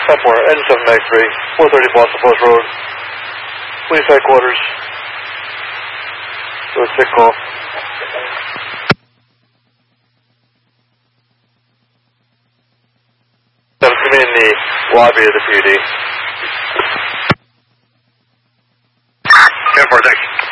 Somewhere, N793, 430 Boston Post Road. Police headquarters. Do a sick call. That was coming in the lobby of the PD. 10-4, thanks.